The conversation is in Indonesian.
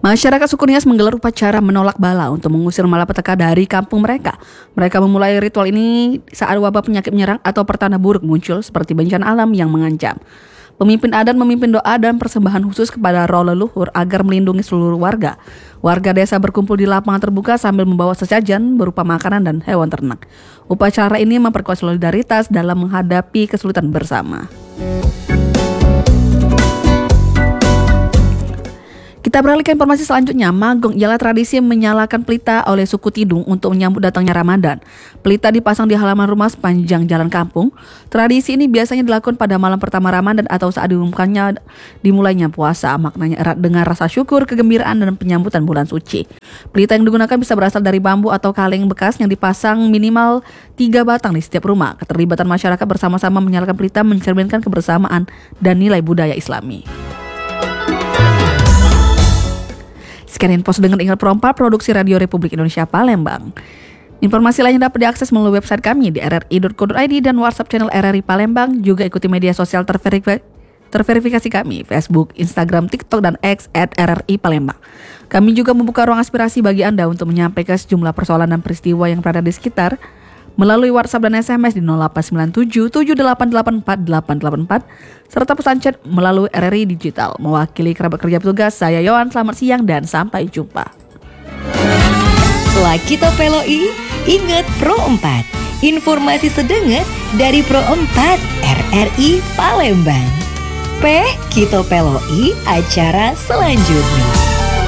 Masyarakat suku Nias menggelar upacara menolak bala untuk mengusir malapetaka dari kampung mereka. Mereka memulai ritual ini saat wabah penyakit menyerang atau pertanda buruk muncul seperti bencana alam yang mengancam. Pemimpin adat memimpin doa dan persembahan khusus kepada roh leluhur agar melindungi seluruh warga. Warga desa berkumpul di lapangan terbuka sambil membawa sesajen berupa makanan dan hewan ternak. Upacara ini memperkuat solidaritas dalam menghadapi kesulitan bersama. Kita beralih ke informasi selanjutnya. Magong ialah tradisi menyalakan pelita oleh suku Tidung untuk menyambut datangnya Ramadan. Pelita dipasang di halaman rumah sepanjang jalan kampung. Tradisi ini biasanya dilakukan pada malam pertama Ramadan atau saat diumumkannya dimulainya puasa. Maknanya erat dengan rasa syukur, kegembiraan, dan penyambutan bulan suci. Pelita yang digunakan bisa berasal dari bambu atau kaleng bekas yang dipasang minimal 3 batang di setiap rumah. Keterlibatan masyarakat bersama-sama menyalakan pelita mencerminkan kebersamaan dan nilai budaya Islami. Sekian info dengan Ingat Perompa, produksi Radio Republik Indonesia Palembang. Informasi lainnya dapat diakses melalui website kami di rri.co.id dan WhatsApp channel RRI Palembang. Juga ikuti media sosial terverifikasi kami, Facebook, Instagram, TikTok, dan X @RRI Palembang. Kami juga membuka ruang aspirasi bagi Anda untuk menyampaikan sejumlah persoalan dan peristiwa yang berada di sekitar melalui WhatsApp dan SMS di 0897 7884 884 serta pesan chat melalui RRI Digital. Mewakili kerabat kerja petugas, saya Yohan. Selamat siang dan sampai jumpa. Lakito Peloi, ingat Pro 4. Informasi sedenget dari Pro 4 RRI Palembang. Kito Peloi, acara selanjutnya.